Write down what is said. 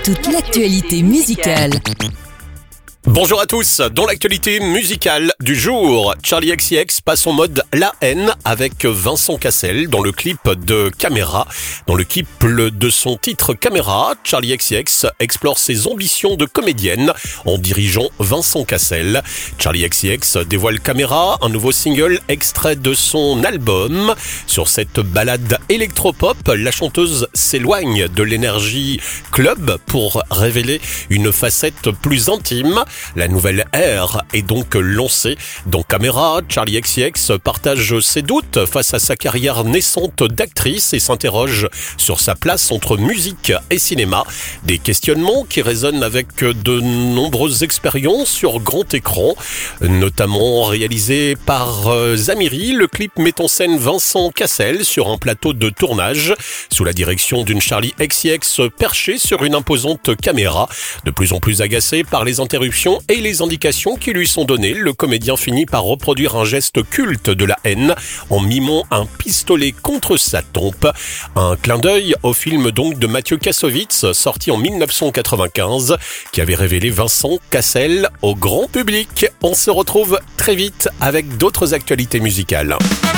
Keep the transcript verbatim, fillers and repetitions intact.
toute l'actualité musicale. Bonjour à tous, dans l'actualité musicale du jour, Charli X C X passe en mode La Haine avec Vincent Cassel dans le clip de Caméra. Dans le clip de son titre Caméra, Charli X C X explore ses ambitions de comédienne en dirigeant Vincent Cassel. Charli X C X dévoile Caméra, un nouveau single extrait de son album. Sur cette balade électropop, la chanteuse s'éloigne de l'énergie club pour révéler une facette plus intime. La nouvelle ère est donc lancée. Dans Caméra, Charli X C X partage ses doutes face à sa carrière naissante d'actrice et s'interroge sur sa place entre musique et cinéma. Des questionnements qui résonnent avec de nombreuses expériences sur grand écran, notamment réalisé par Zamiri. Le clip met en scène Vincent Cassel sur un plateau de tournage sous la direction d'une Charli X C X perchée sur une imposante caméra. De plus en plus agacé par les interruptions et les indications qui lui sont données, le comédien finit par reproduire un geste culte de la haine en mimant un pistolet contre sa tempe. Un clin d'œil au film donc de Mathieu Kassovitz, sorti en dix-neuf cent quatre-vingt-quinze, qui avait révélé Vincent Cassel au grand public. On se retrouve très vite avec d'autres actualités musicales.